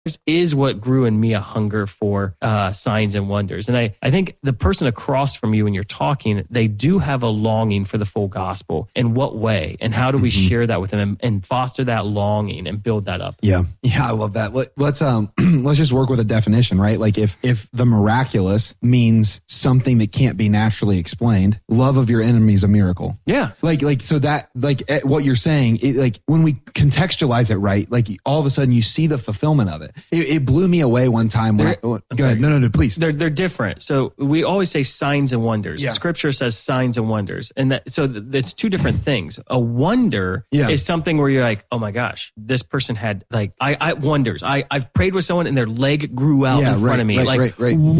is what grew in me a hunger for signs and wonders. And I think the person across from you when you're talking, they do have a longing for the full gospel. In what way? And how do we share that with them and foster that longing and build that up? Yeah, I love that. Let's let's just work with a definition, right? Like if the miraculous means something that can't be naturally explained, love of your enemy is a miracle. Yeah. So that what you're saying, when we contextualize it right, like all of a sudden you see the fulfillment of it. It blew me away one time when go ahead. No, please. They're different. So we always say signs and wonders. Yeah. Scripture says signs and wonders. And that's two different things. A wonder is something where you're like, oh my gosh, this person had I wonders. I've prayed with someone and their leg grew out in front of me. Right.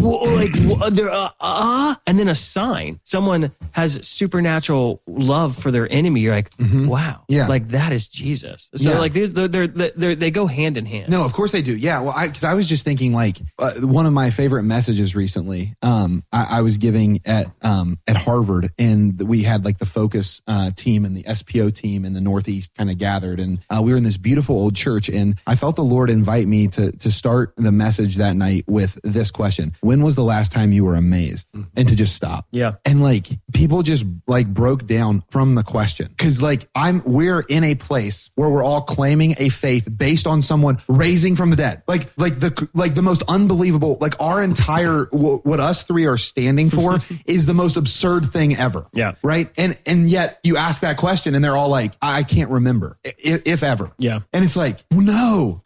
And then a sign. Someone has supernatural love for their enemy. You're like, wow. Yeah. Like that is Jesus. So these, they go hand in hand. No, of course they do. Yeah. Well, because I was just thinking one of my favorite messages recently, I was giving at Harvard, and we had the Focus team and the SPO team in the Northeast kind of gathered, and we were in this beautiful old church, and I felt the Lord invite me to start the message that night with this question: when was the last time you were amazed? And to just stop. Yeah. And people just broke down from the question, because we're in a place where we're all claiming a faith based on someone raising from the dead. The most unbelievable, our entire, what us three are standing for is the most absurd thing ever. Yeah. Right. And yet you ask that question and they're all like, I can't remember, if ever. Yeah. And it's no.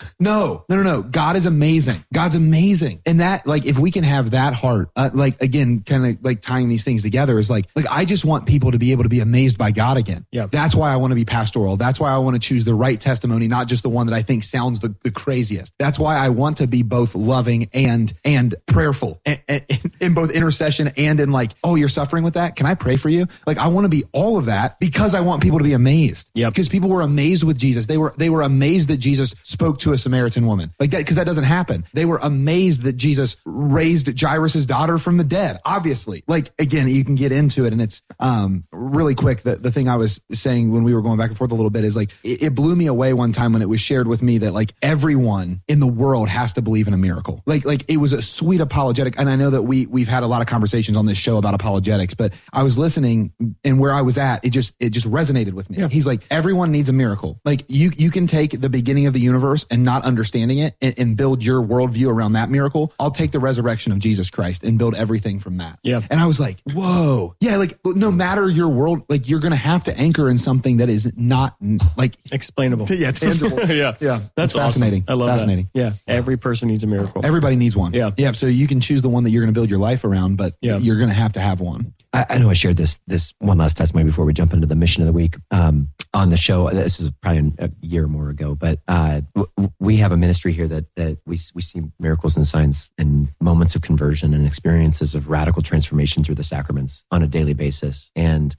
God is amazing. God's amazing. And that, if we can have that heart, again, kind of tying these things together is I just want people to be able to be amazed by God again. Yeah. That's why I want to be pastoral. That's why I want to choose the right testimony, not just the one that I think sounds the craziest. That's why I want to be both loving and prayerful in both intercession and in oh, you're suffering with that? Can I pray for you? I want to be all of that because I want people to be amazed. Yeah. Because people were amazed with Jesus. They were amazed that Jesus spoke to a Samaritan woman. Because that doesn't happen. They were amazed that Jesus raised Jairus' daughter from the dead. Obviously. Again, you can get into it, and it's really quick. The thing I was saying when we were going back and forth a little bit is it blew me away one time when it was shared with me that everyone in the world has to believe in a miracle. It was a sweet apologetic. And I know that we've had a lot of conversations on this show about apologetics, but I was listening, and where I was at, it just resonated with me. Yeah. He's everyone needs a miracle. You can take the beginning of the universe and not understanding it and build your worldview around that miracle. I'll take the resurrection of Jesus Christ and build everything from that. Yeah. And I was whoa. Yeah. No matter your world, you're going to have to anchor in something that is not explainable. Yeah. Tangible. Yeah. That's fascinating. Awesome. I love fascinating. That. Yeah. Every person needs a miracle. Everybody needs one. Yeah. Yeah. So you can choose the one that you're going to build your life around, but you're going to have one. I know I shared this one last testimony before we jump into the mission of the week on the show. This is probably a year or more ago, but we have a ministry here that we see miracles and signs and moments of conversion and experiences of radical transformation through the sacraments on a daily basis. And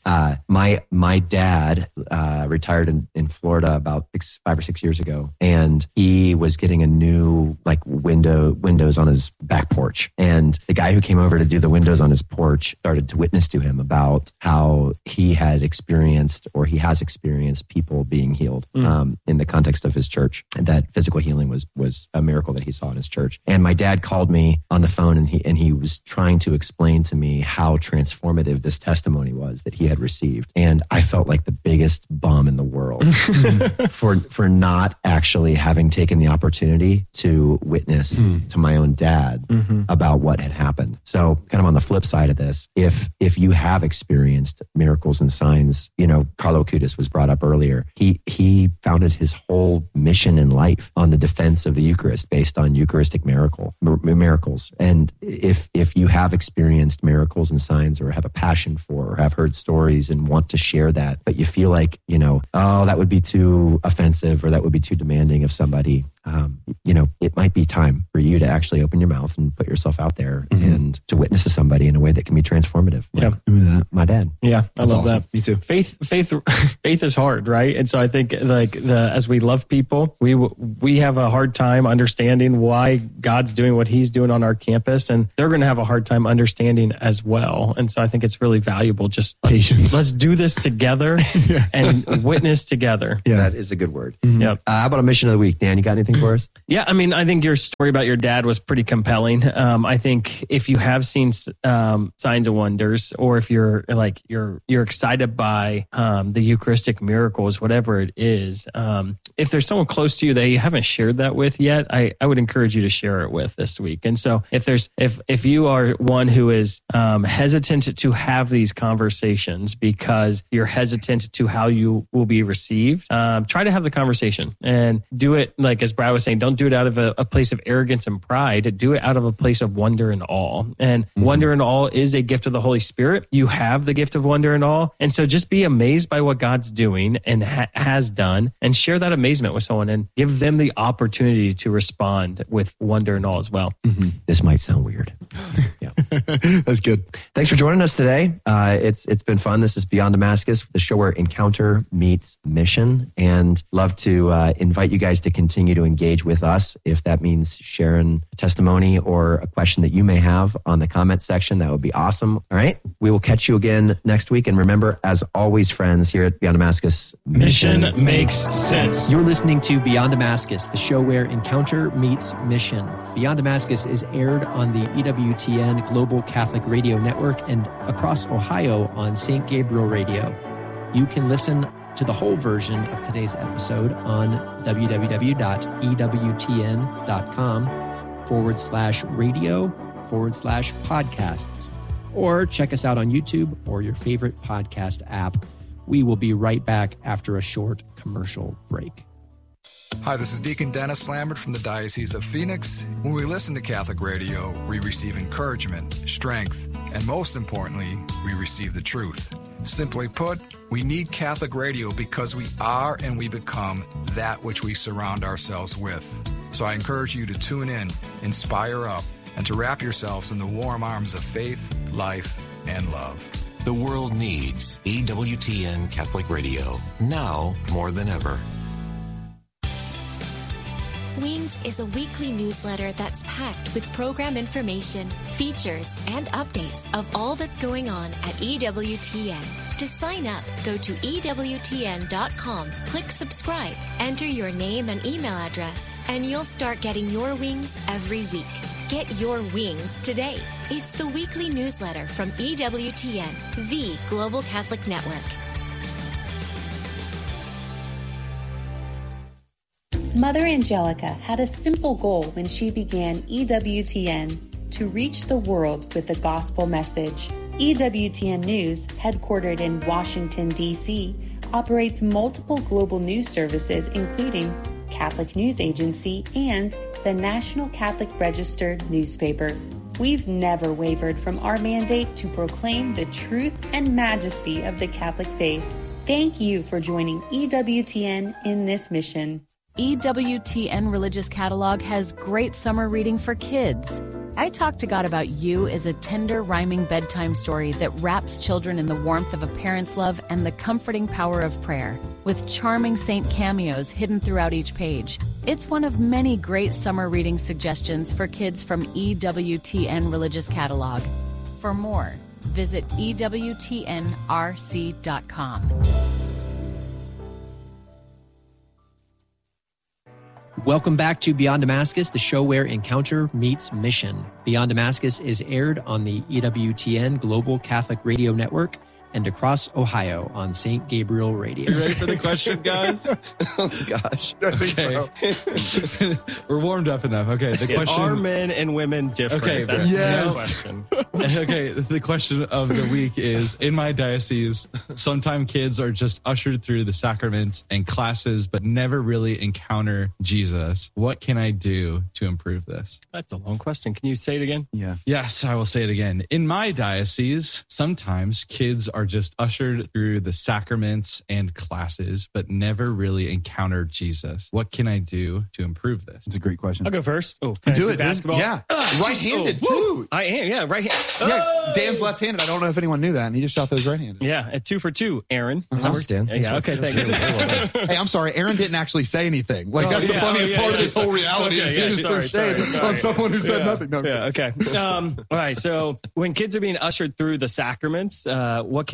my dad retired in Florida about 5 or 6 years ago, and he was getting a new windows on his back porch. And the guy who came over to do the windows on his porch started to witness to him about how he had experienced, or he has experienced, people being healed in the context of his church. And that physical healing was a miracle that he saw in his church. And my dad called me on the phone, and he was trying to explain to me how transformative this testimony was that he had received. And I felt like the biggest bum in the world for not actually having taken the opportunity to witness to my own dad about what had happened. So kind of on the flip side of this, if you have experienced miracles and signs, Carlo Acutis was brought up earlier. He founded his whole mission in life on the defense of the Eucharist based on Eucharistic miracles. And if you have experienced miracles and signs, or have a passion for, or have heard stories and want to share that, but you feel like, that would be too offensive, or that would be too demanding of somebody, it might be time for you to actually open your mouth and put yourself out there and to witness to somebody in a way that can be transformative. My dad. Yeah, I love awesome. that. Me too. Faith is hard, right? And so I think as we love people, we have a hard time understanding why God's doing what He's doing on our campus, and they're going to have a hard time understanding as well. And so I think it's really valuable. Just patience. Let's do this together and witness together. Yeah, that is a good word. Yep. How about a mission of the week, Dan? You got anything anything for us? Yeah, I mean, I think your story about your dad was pretty compelling. I think if you have seen signs and wonders, or if you're excited by the Eucharistic miracles, whatever it is, if there's someone close to you that you haven't shared that with yet, I would encourage you to share it with this week. And so if you are one who is hesitant to have these conversations because you're hesitant to how you will be received, try to have the conversation and do it, like as Brad was saying, don't do it out of a place of arrogance and pride. Do it out of a place of wonder and awe. And wonder and awe is a gift of the Holy Spirit. You have the gift of wonder and awe. And so just be amazed by what God's doing and has done, and share that amazement with someone and give them the opportunity to respond with wonder and awe as well. This might sound weird. Yeah. That's good. Thanks for joining us today. It's been fun. This is Beyond Damascus, the show where encounter meets mission, and love to invite you guys to continue to engage with us. If that means sharing a testimony or a question that you may have on the comment section, that would be awesome. All right. We will catch you again next week. And remember, as always, friends, here at Beyond Damascus, Mission makes sense. You're listening to Beyond Damascus, the show where encounter meets mission. Beyond Damascus is aired on the EWTN Global Catholic Radio Network and across Ohio on St. Gabriel Radio. You can listen to the whole version of today's episode on www.ewtn.com/radio/podcasts, or check us out on YouTube or your favorite podcast app. We will be right back after a short commercial break. Hi, this is Deacon Dennis Lambert from the Diocese of Phoenix. When we listen to Catholic radio, we receive encouragement, strength, and most importantly, we receive the truth. Simply put, we need Catholic radio because we are and we become that which we surround ourselves with. So I encourage you to tune in, inspire up, and to wrap yourselves in the warm arms of faith, life, and love. The world needs EWTN Catholic Radio, now more than ever. Wings is a weekly newsletter that's packed with program information, features, and updates of all that's going on at EWTN. To sign up, go to EWTN.com, click subscribe, enter your name and email address, and you'll start getting your wings every week. Get your wings today. It's the weekly newsletter from EWTN, the Global Catholic Network. Mother Angelica had a simple goal when she began EWTN: to reach the world with the gospel message. EWTN News, headquartered in Washington, D.C., operates multiple global news services, including Catholic News Agency and the National Catholic Register newspaper. We've never wavered from our mandate to proclaim the truth and majesty of the Catholic faith. Thank you for joining EWTN in this mission. EWTN Religious Catalog has great summer reading for kids. I Talk to God About You is a tender, rhyming bedtime story that wraps children in the warmth of a parent's love and the comforting power of prayer, with charming saint cameos hidden throughout each page. It's one of many great summer reading suggestions for kids from EWTN Religious Catalog. For more, visit EWTNRC.com. Welcome back to Beyond Damascus, the show where encounter meets mission. Beyond Damascus is aired on the EWTN Global Catholic Radio Network and across Ohio on St. Gabriel Radio. You ready for the question, guys? Oh, gosh. I think so. We're warmed up enough. Okay, the question... Are men and women different? Okay, That's yes. the question. Okay, the question of the week is, in my diocese, sometimes kids are just ushered through the sacraments and classes, but never really encounter Jesus. What can I do to improve this? That's a long question. Can you say it again? Yeah. Yes, I will say it again. In my diocese, sometimes kids are just ushered through the sacraments and classes, but never really encounter Jesus. What can I do to improve this? It's a great question. I'll go first. Oh, can I Do it, basketball. dude. Yeah. Right-handed, too. I am, yeah, right hand. Yeah, Dan's left-handed. I don't know if anyone knew that, and he just shot those right-handed. Yeah, at 2 for 2, Aaron. Thanks, Dan. Yeah, okay, thanks. Hey, I'm sorry. Aaron didn't actually say anything. Like, that's the funniest part of this whole reality is he just threw shade on someone who said nothing. No, yeah, okay. All right, so when kids are being ushered through the sacraments, what can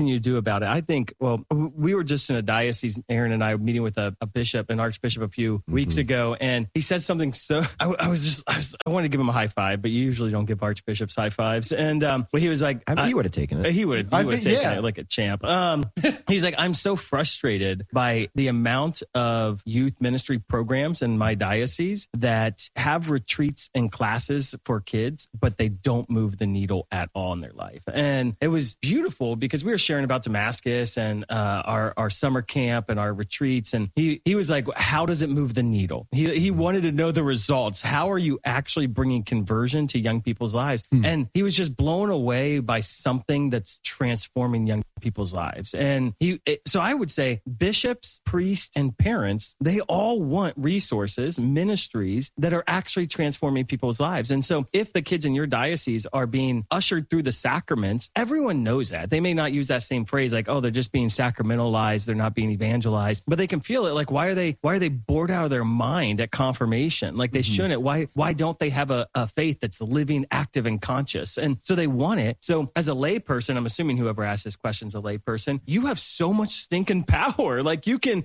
can you do about it? I think, well, we were just in a diocese, Aaron and I, meeting with a bishop, an archbishop a few weeks ago, and he said something so, I wanted to give him a high five, but you usually don't give archbishops high fives. And he was like, I mean, he would have taken it. He would have taken it like a champ. He's like, I'm so frustrated by the amount of youth ministry programs in my diocese that have retreats and classes for kids, but they don't move the needle at all in their life. And it was beautiful because we were sharing about Damascus and our summer camp and our retreats. And he was like, how does it move the needle? He wanted to know the results. How are you actually bringing conversion to young people's lives? And he was just blown away by something that's transforming young people's lives. And so I would say bishops, priests, and parents, they all want resources, ministries that are actually transforming people's lives. And so if the kids in your diocese are being ushered through the sacraments, everyone knows that. They may not use that same phrase like, oh, they're just being sacramentalized, they're not being evangelized, but they can feel it. Like, why are they bored out of their mind at confirmation? Like they shouldn't. Why don't they have a faith that's living, active, and conscious? And so they want it. So as a lay person, I'm assuming whoever asked this question is a lay person, you have so much stinking power. Like you can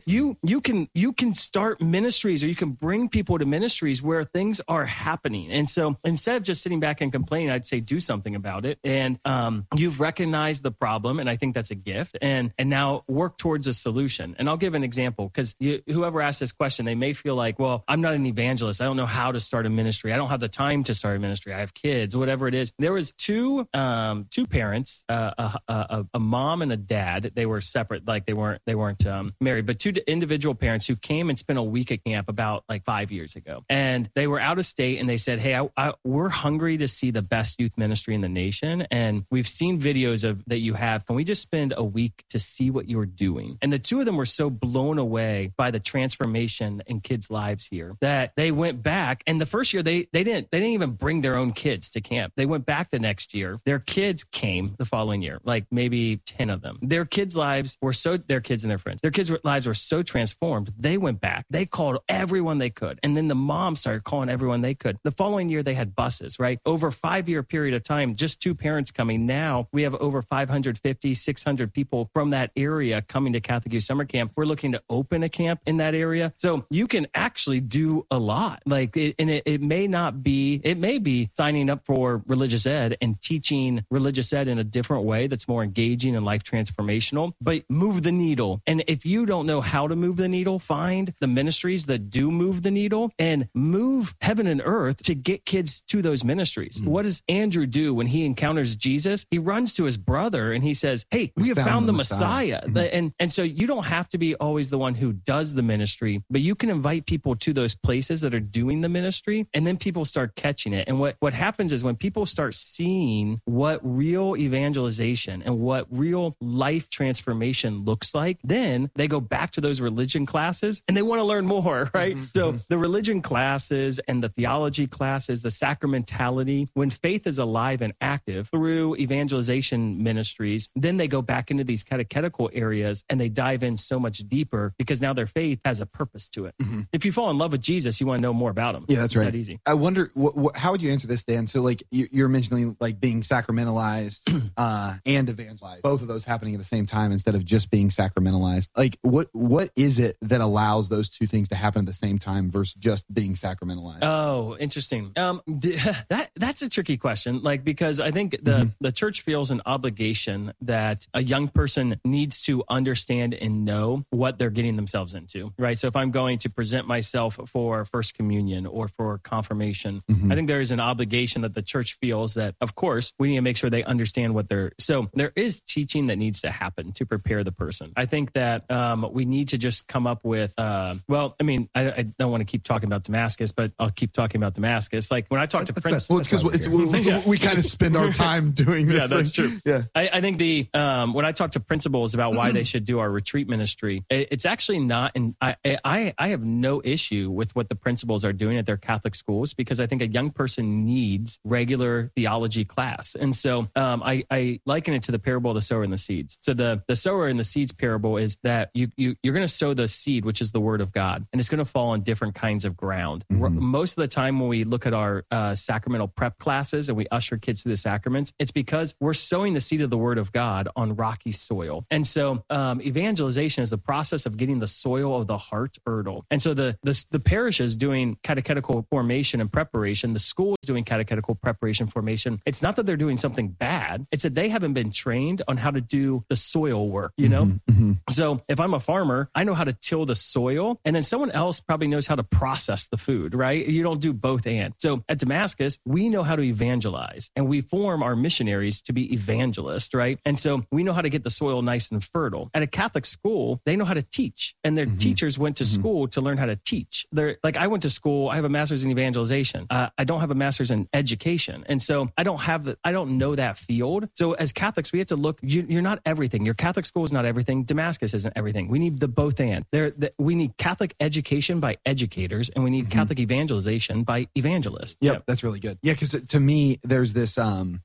start ministries, or you can bring people to ministries where things are happening. And so instead of just sitting back and complaining, I'd say do something about it. And you've recognized the problem, and I think that's a gift. And now work towards a solution. And I'll give an example, because whoever asked this question, they may feel like, well, I'm not an evangelist. I don't know how to start a ministry. I don't have the time to start a ministry. I have kids, whatever it is. There was two parents, a mom and a dad. They were separate, like they weren't married, but two individual parents who came and spent a week at camp about like 5 years ago. And they were out of state, and they said, hey, we're hungry to see the best youth ministry in the nation. And we've seen videos that you have. Can we just spend a week to see what you're doing? And the two of them were so blown away by the transformation in kids' lives here that they went back. And the first year they didn't even bring their own kids to camp. They went back the next year. Their kids came the following year, like maybe 10 of them. Their kids' lives were their kids and their friends, their kids' lives were so transformed. They went back. They called everyone they could. And then the mom started calling everyone they could. The following year, they had buses, right? Over a 5-year period of time, just two parents coming. Now we have over 550, 600 people from that area coming to Catholic Youth Summer Camp. We're looking to open a camp in that area. So you can actually do a lot. Like, it may be signing up for religious ed and teaching religious ed in a different way that's more engaging and life transformational, but move the needle. And if you don't know how to move the needle, find the ministries that do move the needle and move heaven and earth to get kids to those ministries. What does Andrew do when he encounters Jesus? He runs to his brother and he says, hey, we have found the Messiah. And so you don't have to be always the one who does the ministry, but you can invite people to those places that are doing the ministry, and then people start catching it. And what happens is when people start seeing what real evangelization and what real life transformation looks like, then they go back to those religion classes and they want to learn more, right? So the religion classes and the theology classes, the sacramentality, when faith is alive and active through evangelization ministries, then they go back into these catechetical areas and they dive in so much deeper because now their faith has a purpose to it. If you fall in love with Jesus, you want to know more about him. Yeah, that's right. That easy. I wonder, how would you answer this, Dan? So like you're mentioning like being sacramentalized and evangelized, both of those happening at the same time instead of just being sacramentalized. Like what is it that allows those two things to happen at the same time versus just being sacramentalized? Oh, interesting. That's a tricky question. Like, because I think the church feels an obligation that a young person needs to understand and know what they're getting themselves into, right? So if I'm going to present myself for First Communion or for confirmation, I think there is an obligation that the church feels that, of course, we need to make sure they understand what so there is teaching that needs to happen to prepare the person. I think that we need to just come up with, I don't want to keep talking about Damascus, but I'll keep talking about Damascus. Like when I talk to Prince, well, because we kind of spend our time doing this. Yeah, that's true. Yeah, I think when I talk to principals about why they should do our retreat ministry, it's actually not. And I have no issue with what the principals are doing at their Catholic schools, because I think a young person needs regular theology class. And so I liken it to the parable of the sower and the seeds. So the sower and the seeds parable is that you're going to sow the seed, which is the word of God, and it's going to fall on different kinds of ground. Most of the time when we look at our sacramental prep classes and we usher kids through the sacraments, it's because we're sowing the seed of the word of God God on rocky soil. And so evangelization is the process of getting the soil of the heart fertile. And so the parish is doing catechetical formation and preparation. The school is doing catechetical preparation formation. It's not that they're doing something bad. It's that they haven't been trained on how to do the soil work, you know? So if I'm a farmer, I know how to till the soil, and then someone else probably knows how to process the food, right? You don't do both and. So at Damascus, we know how to evangelize, and we form our missionaries to be evangelists, right? And so we know how to get the soil nice and fertile. At a Catholic school, they know how to teach, and their teachers went to school to learn how to teach. They're like, I went to school, I have a master's in evangelization. I don't have a master's in education. And so I don't know that field. So as Catholics, we have to look, you're not everything. Your Catholic school is not everything. Damascus isn't everything. We need the both and. We need Catholic education by educators, and we need Catholic evangelization by evangelists. Yep, that's really good. Yeah, because to me, there's this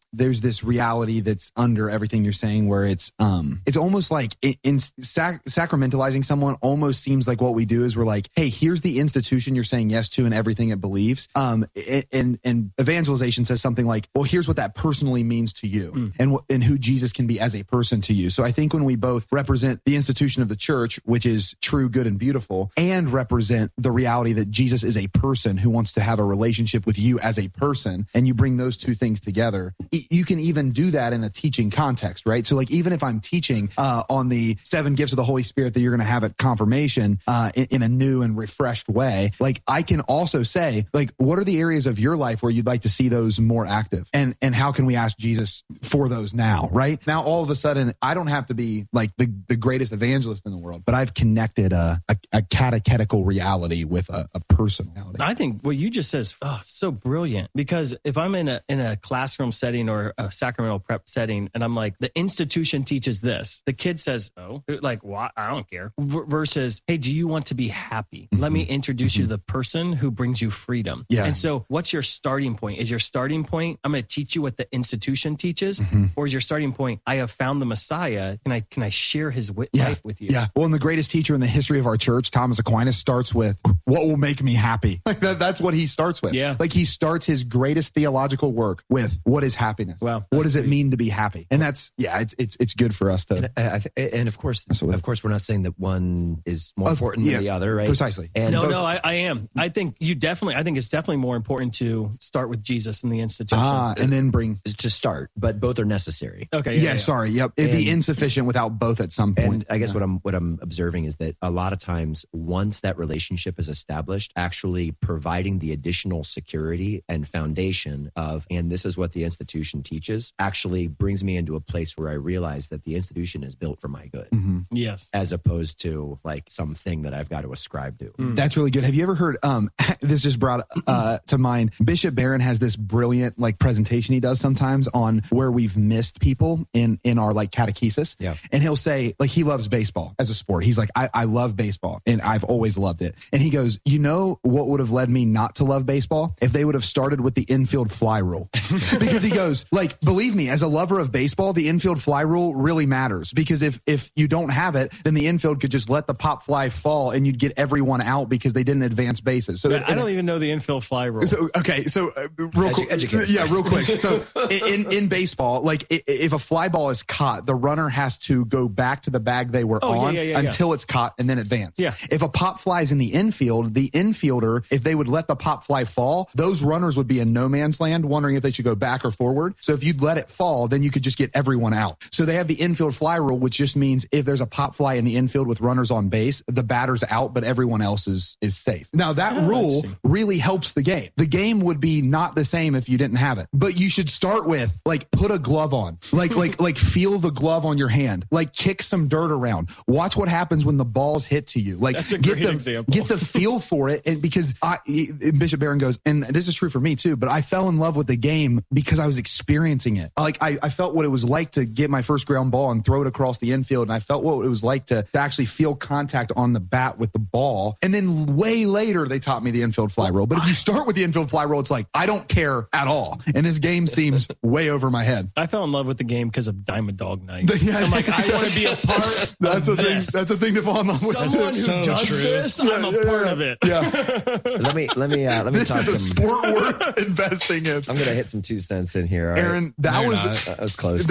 reality that's under everything you're saying, where it's almost like sacramentalizing someone almost seems like what we do is we're like, hey, here's the institution you're saying yes to and everything it believes. And evangelization says something like, well, here's what that personally means to you, and who Jesus can be as a person to you. So I think when we both represent the institution of the church, which is true, good, and beautiful, and represent the reality that Jesus is a person who wants to have a relationship with you as a person, and you bring those two things together, you can even do that in a teaching context, right? So like, even if I'm teaching on the 7 gifts of the Holy Spirit that you're going to have at confirmation in a new and refreshed way, like I can also say, like, what are the areas of your life where you'd like to see those more active? And how can we ask Jesus for those now, right? Now, all of a sudden, I don't have to be like the greatest evangelist in the world, but I've connected a catechetical reality with a personality. I think what you just said is so brilliant, because if I'm in a classroom setting or a sacramental prep setting, and I'm like, the institution teaches this, the kid says, oh, like, what? I don't care. Versus, hey, do you want to be happy? Let me introduce you to the person who brings you freedom. Yeah. And so what's your starting point? Is your starting point, I'm going to teach you what the institution teaches? Or is your starting point, I have found the Messiah, and can I share his life with you? Yeah. Well, and the greatest teacher in the history of our church, Thomas Aquinas, starts with, what will make me happy? Like that's what he starts with. Yeah. Like he starts his greatest theological work with, what is happiness? Wow. What does it mean to be happy? And that's, it's good for us to. And of course, we're not saying that one is more important than the other, right? Precisely. And No, I am. I think it's definitely more important to start with Jesus in the institution. And then bring to start, but both are necessary. Okay. Yeah. Sorry. Yep. It'd be insufficient without both at some point. And I guess what I'm observing is that a lot of times, once that relationship is established, actually providing the additional security and foundation of, and this is what the institution teaches, actually brings me into a place where I realize that the institution is built for my good. Yes. As opposed to like something that I've got to ascribe to. That's really good. Have you ever heard, this just brought to mind, Bishop Barron has this brilliant like presentation he does sometimes on where we've missed people in our like catechesis. Yeah. And he'll say, like, he loves baseball as a sport. He's like, I love baseball and I've always loved it. And he goes, you know what would have led me not to love baseball? If they would have started with the infield fly rule. Because he goes, like, believe me, as a lover of baseball, the infield fly rule really matters, because if you don't have it, then the infield could just let the pop fly fall and you'd get everyone out because they didn't advance bases. So I don't even know the infield fly rule. So, okay. So real quick. Yeah, real quick. So in baseball, like if a fly ball is caught, the runner has to go back to the bag they were on until it's caught and then advance. Yeah. If a pop flies in the infield, the infielder, if they would let the pop fly fall, those runners would be in no man's land wondering if they should go back or forward. So if you'd let it fall, then you could just get everyone out. So they have the infield fly rule, which just means if there's a pop fly in the infield with runners on base, the batter's out, but everyone else is safe. Now that rule really helps the game. The game would be not the same if you didn't have it. But you should start with, like, put a glove on. Like feel the glove on your hand. Like, kick some dirt around. Watch what happens when the balls hit to you. Like, that's a great example. Get the feel for it. And because Bishop Barron goes, and this is true for me too, but I fell in love with the game because I was experiencing it. Like, I felt what it was like to get my first ground ball and throw it across the infield. And I felt what it was like to actually feel contact on the bat with the ball. And then way later, they taught me the infield fly rule. But if you start with the infield fly rule, it's like, I don't care at all. And this game seems way over my head. I fell in love with the game because of Diamond Dog Night. I'm like, I want to be a part that's of a this. Thing. That's a thing to fall in love with. Someone who does this, I'm a part of it. Yeah. Let me this talk is a some sport worth investing in. I'm going to hit some 2 cents in here. Aaron, that was close. Close enough. They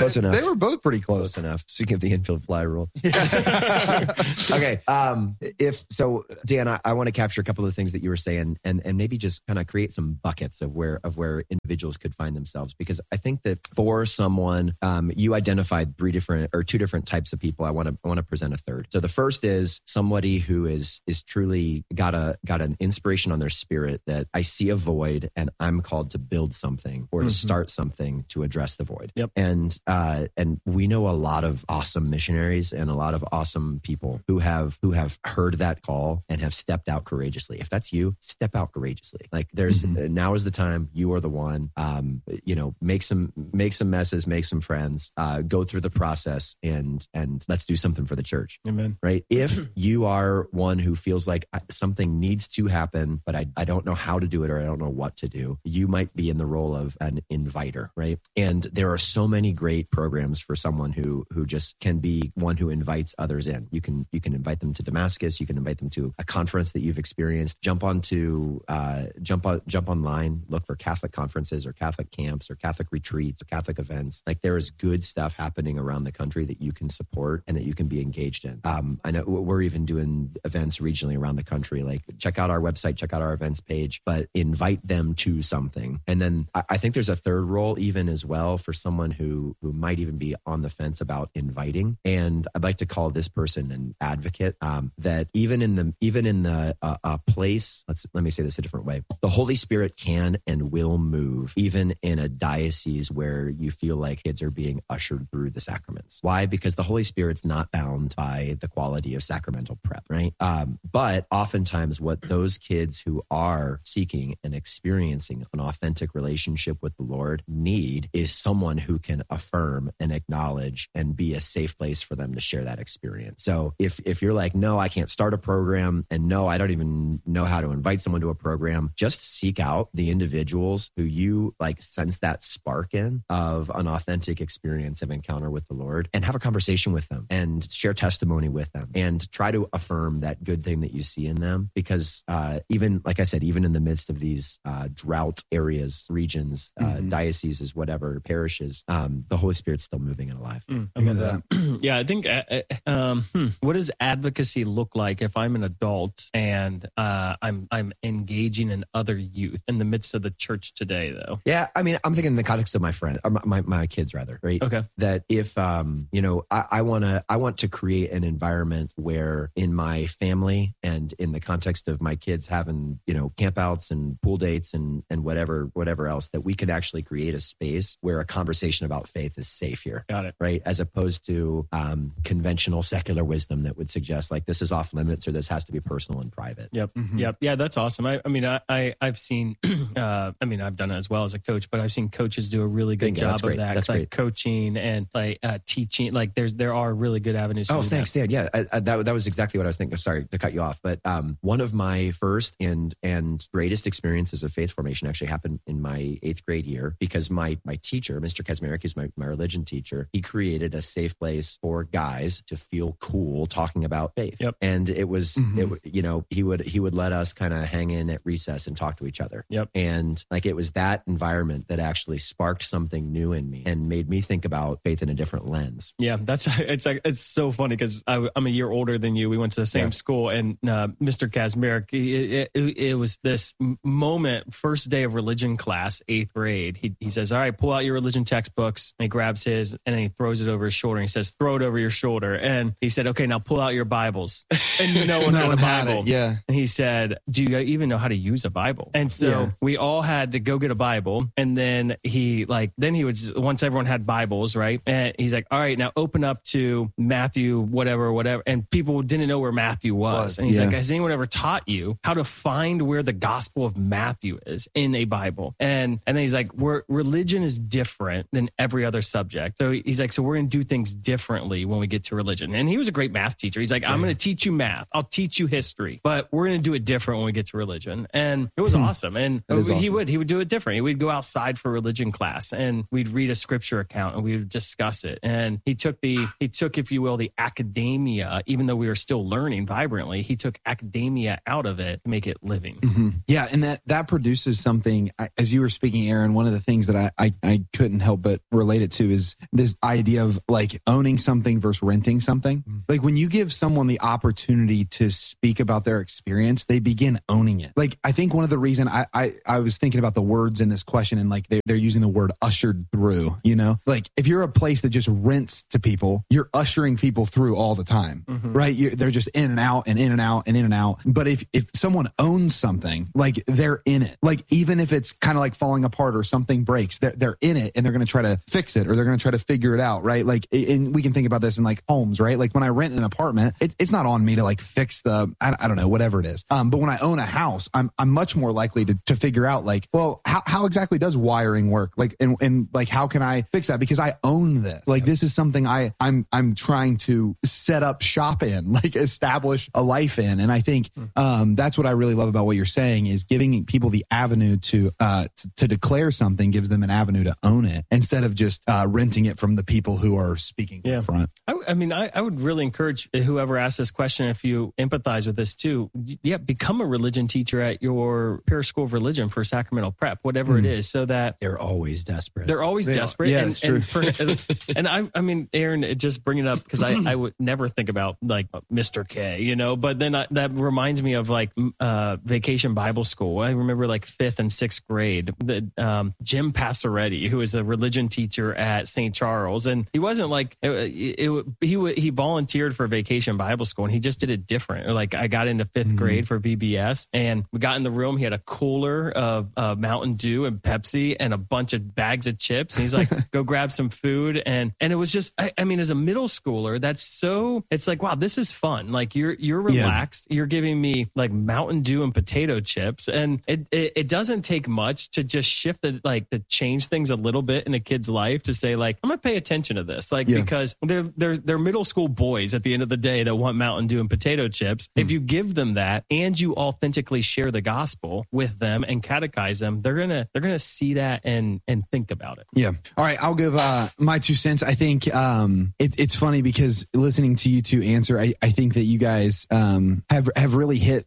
were both pretty close. Close enough. Speaking of the infield fly rule. Okay. Dan, I want to capture a couple of things that you were saying and maybe just kind of create some buckets of where individuals could find themselves. Because I think that for someone, you identified two different types of people. I want to present a third. So the first is somebody who is truly got an inspiration on their spirit that I see a void and I'm called to build something or to start something to address the void. Yep. And we know a lot of awesome missionaries and a lot of awesome people who have heard that call and have stepped out courageously. If that's you, step out courageously. Like now is the time. You are the one. Make some messes, make some friends, go through the process, and let's do something for the church. Amen. Right? If you are one who feels like something needs to happen, but I don't know how to do it or I don't know what to do, you might be in the role of an inviter, right? And there are so many great programs for someone who just can be one who invites others in. You can invite them to Damascus. You can invite them to a conference that you've experienced. Jump online, look for Catholic conferences or Catholic camps or Catholic retreats or Catholic events. Like there is good stuff happening around the country that you can support and that you can be engaged in. I know we're even doing events regionally around the country. Like check out our website, check out our events page, but invite them to something. And then I think there's a third role even as well for someone who might even be on the fence about inviting. And I'd like to call this person an advocate. That even in the place, let me say this a different way. The Holy Spirit can and will move even in a diocese where you feel like kids are being ushered through the sacraments. Why? Because the Holy Spirit's not bound by the quality of sacramental prep, right? But oftentimes what those kids who are seeking and experiencing an authentic relationship with the Lord need is someone who can affirm and acknowledge and be a safe place for them to share that experience. So if you're like, no, I can't start a program, and no, I don't even know how to invite someone to a program, just seek out the individuals who you like sense that spark in of an authentic experience of encounter with the Lord and have a conversation with them and share testimony with them and try to affirm that good thing that you see in them. Because even, like I said, even in the midst of these drought areas, regions, dioceses, whatever, parishes, the Holy Spirit's still moving and alive. Amen to that. Yeah, I think, what does advocacy look like if I'm an adult and I'm engaging in other youth in the midst of the church today, though? Yeah, I mean, I'm thinking in the context of my friend, or my kids rather, right? Okay. That if I want to create an environment where in my family and in the context of my kids having campouts and pool dates and whatever else, that we could actually create a space where a conversation about faith is safe here. Got it. Right, as opposed to conventional secular wisdom that would suggest like this is off limits or this has to be personal and private. Yep. Yep. Yeah, that's awesome. I've seen. I've done it as well as a coach, but I've seen coaches do a really good job of that. That's like great. Coaching and like teaching. Like there are really good avenues. Oh, thanks, Dan. Yeah, that was exactly what I was thinking. Sorry to cut you off, but one of my first and greatest experiences of faith formation actually happened in my 8th grade year because my teacher, Mr. Kazmarek, who's my religion teacher, he created a safe place for guys to feel cool talking about faith. Yep. And it was, he would let us kind of hang in at recess and talk to each other. Yep. And like it was that environment that actually sparked something new in me and made me think about faith in a different lens. Yeah, it's so funny because I'm a year older than you. We went to the same school, and Mr. Kazmarek, it was this moment, first day of religion class, 8th grade. He says, all right, pull out your religion textbooks. And he grabs his and then he throws it over his shoulder. And he says, throw it over your shoulder. And he said, okay, now pull out your Bibles. And no one had a Bible. Yeah. And he said, do you even know how to use a Bible? And so we all had to go get a Bible. And then he would, once everyone had Bibles, right? And he's like, all right, now open up to Matthew, whatever. And people didn't know where Matthew was. And he's like, has anyone ever taught you how to find where the Gospel of Matthew is in a Bible? And then he's like, religion is different than every other subject. So he's like, so we're going to do things differently when we get to religion. And he was a great math teacher. He's like, I'm going to teach you math. I'll teach you history, but we're going to do it different when we get to religion. And it was awesome. And he would do it different. He would go outside for religion class and we'd read a scripture account and we would discuss it. And he took, if you will, the academia, even though we were still learning vibrantly, he took academia out of it to make it living. Mm-hmm. Yeah. And that produces something, as you were speaking, Aaron, one of the things that I couldn't help but relate it to is this idea of like owning something versus renting something. Like when you give someone the opportunity to speak about their experience, they begin owning it. Like I think one of the reason I was thinking about the words in this question, and like they're using the word ushered through, you know, like if you're a place that just rents to people, you're ushering people through all the time, right? They're just in and out and in and out and in and out. But if someone owns something, like they're in it, like even if it's kind of like falling apart or something breaks, they're in it and they're going to try to fix it or they're going to try to figure it out, right? Like, and we can think about this in like homes, right? Like when I rent an apartment, it's not on me to like fix the, I don't know, whatever it is. But when I own a house, I'm much more likely to figure out like, well, how exactly does wiring work? Like, and like, how can I fix that? Because I own this. Like, this is something I'm trying to set up shop in, like establish a life in. And I think that's what I really love about what you're saying is giving people the avenue to declare something gives them an avenue to own it instead of just renting it from the people who are speaking in front. I mean, I would really encourage whoever asks this question, if you empathize with this too, become a religion teacher at your parish school of religion for sacramental prep, whatever it is, so that they're always desperate. They're always desperate. Yeah, it's true. And I mean, Aaron, just bring it up because I would never think about like Mr. K, you know, but then that reminds me of like Vacation Bible School. I remember like 5th and 6th grade, Jim Passaretti, who is a religion teacher at St. Charles. And he wasn't like, he volunteered for Vacation Bible School and he just did it different. Like I got into 5th grade for VBS and we got in the room. He had a cooler of Mountain Dew and Pepsi and a bunch of bags of chips. And he's like, go grab some food. And it was just, I mean, as a middle schooler, it's like, wow, this is fun. Like you're relaxed. You're giving me like Mountain Dew and potato chips. And it doesn't take much to just shift to change things a little bit in a kid's life to say like, I'm going to pay attention to this. Like, because they're middle school boys at the end of the day that want Mountain Dew and potato chips. If you give them that and you authentically share the gospel with them and catechize them, they're going to see that and think about it. Yeah. All right. I'll give my 2 cents. I think it's funny because listening to you two answer, I think that you guys have really hit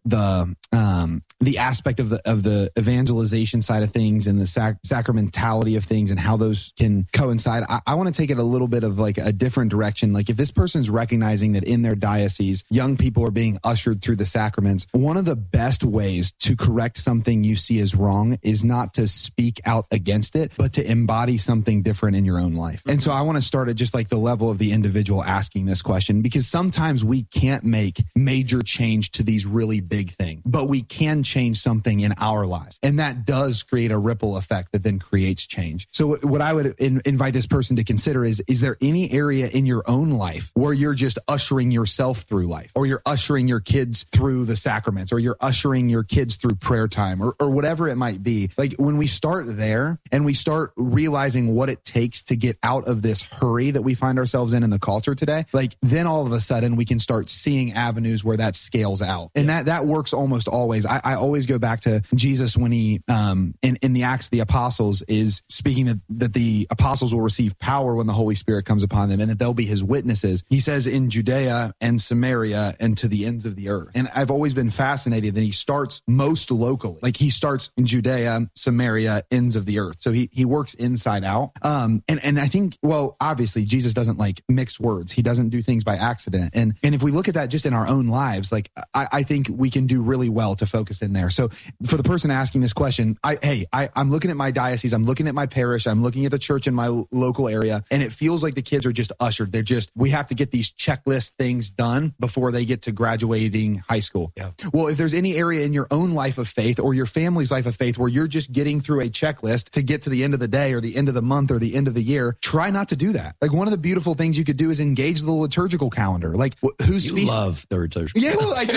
the aspect of the evangelization side of things and the sacramentality of things and how those can coincide. I want to take it a little bit of like a different direction. Like if this person's recognizing that in their diocese, young people are being ushered through the sacraments, one of the best ways to correct something you see as wrong is not to speak out against it, but to embody something different in your own life. And so I want to start at just like the level of the individual asking this question, because sometimes we can't make major change to these really big things, but we can change something in our lives. And that does create a ripple effect that then creates change. So what I would invite this person to consider is there any area in your own life where you're just ushering yourself through life, or you're ushering your kids through the sacraments, or you're ushering your kids through prayer time, or whatever it might be? Like when we start there and we start realizing what it takes to get out of this hurry that we find ourselves in the culture today, like then all of a sudden we can start seeing avenues where that scales out. And that works almost always. I always go back to Jesus when he, in the Acts of the Apostles, is speaking that the apostles will receive power when the Holy Spirit comes upon them and that they'll be his witnesses. He says in Judea and Samaria and to the ends of the earth. And I've always been fascinated that he starts most locally. Like he starts in Judea, Samaria, ends of the earth. So he works inside out. And I think, well, obviously Jesus doesn't like mix words. He doesn't do things by accident. And if we look at that just in our own lives, like I think we can do really well to focus in there. So for the person asking this question, I'm looking at my diocese, I'm looking at my parish, I'm looking at the church in my local area, and it feels like the kids are just ushered. We have to get these checklist things done before they get to graduating high school. Yeah. Well, if there's any area in your own life of faith or your family's life of faith where you're just getting through a checklist to get to the end of the day or the end of the month or the end of the year, try not to do that. Like one of the beautiful things you could do is engage the liturgical calendar. Like who's you love the liturgical. Yeah, well, I do.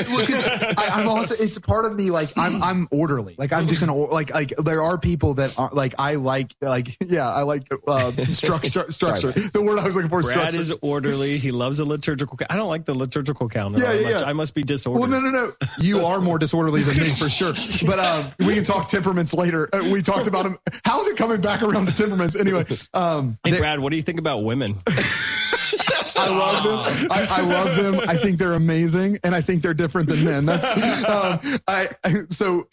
I'm also, it's part of me. Like I'm orderly. Like I'm just like there are people that are like I like structure. The word I was looking for. Brad is orderly. He loves a liturgical. I don't like the liturgical calendar very much. I must be disorderly. Well, no. You are more disorderly than me for sure. But we can talk temperaments later. We talked about them. How's it coming back around to temperaments anyway? Hey, Brad, what do you think about women? I love them. I love them. I think they're amazing, and I think they're different than men. That's I'm so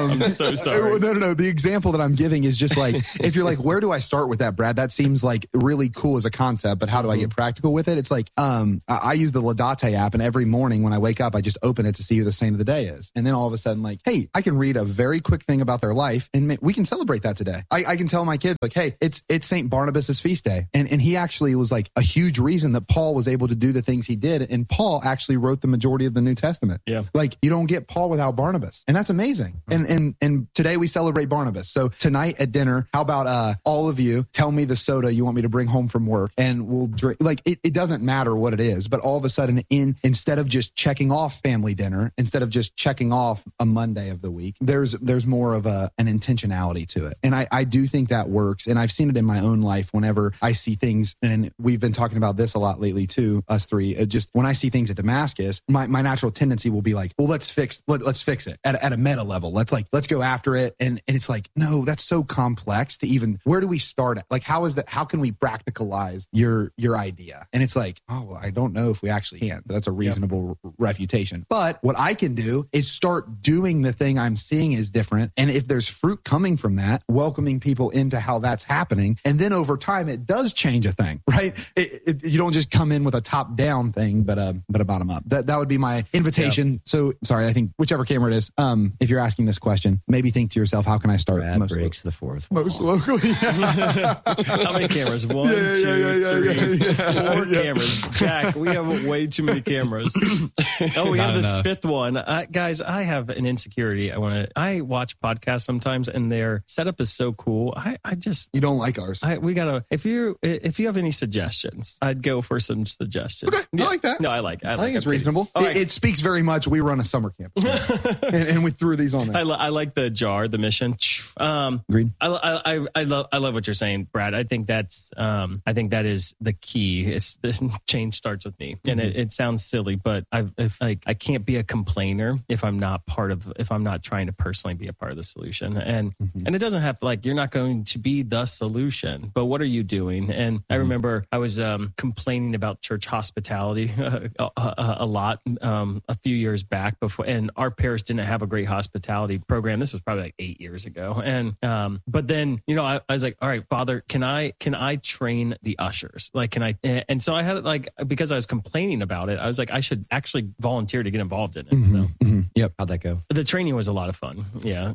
sorry. No. The example that I'm giving is just like, if you're like, where do I start with that, Brad? That seems like really cool as a concept, but how do I get practical with it? It's like, I use the Laudate app, and every morning when I wake up, I just open it to see who the saint of the day is. And then all of a sudden, like, hey, I can read a very quick thing about their life, and we can celebrate that today. I can tell my kids, like, hey, it's St. Barnabas' feast day. And he actually was like a huge reason that Paul was able to do the things he did. And Paul actually wrote the majority of the New Testament. Yeah. Like, you don't get Paul without Barnabas. And that's amazing. And today we celebrate Barnabas. So tonight at dinner, how about all of you tell me the soda you want me to bring home from work, and we'll drink. Like, it doesn't matter what it is, but all of a sudden, instead of just checking off family dinner, instead of just checking off a Monday of the week, there's more of an intentionality to it. And I do think that works. And I've seen it in my own life whenever I see things, and we've been talking about this a lot lately too, us three. Just when I see things at Damascus, my natural tendency will be like, well, let's fix it at a meta level. Let's go after it. And it's like, no, that's so complex to even, where do we start at? Like, how can we practicalize your idea? And it's like, oh, well, I don't know if we actually can. That's a reasonable refutation. But what I can do is start doing the thing I'm seeing is different. And if there's fruit coming from that, welcoming people into how that's happening. And then over time, it does change a thing, right? You don't just come in with a top down thing, but a bottom up. That would be my invitation. Yep. So sorry, I think whichever camera it is, if you're asking this question, maybe think to yourself, how can I start? Brad breaks the fourth wall. Most locally. How many cameras? 1, 2, 3, 4 cameras. Jack, we have way too many cameras. Oh, we have this fifth one. Guys, I have an insecurity. I watch podcasts sometimes, and their setup is so cool. I just... You don't like ours. If you have any suggestions, I'd go for some suggestions. Okay, I like that. No, I think it's reasonable. Right. It speaks very much. We run a summer camp, and we threw these on there. I like the jar, the mission. Agreed. I love what you're saying, Brad. I think that is the key. The change starts with me, and it sounds silly, but I can't be a complainer if I'm not trying to personally be a part of the solution. And it doesn't have you're not going to be the solution, but what are you doing? And I remember I was complaining about church hospitality a lot a few years back before, and our parish didn't have a great hospitality program. This was probably like 8 years ago. And but then I was like, all right, Father, can I train the ushers? Like, can I? And so I had because I was complaining about it, I was like, I should actually volunteer to get involved in it. Yep. How'd that go? The training was a lot of fun. Yeah.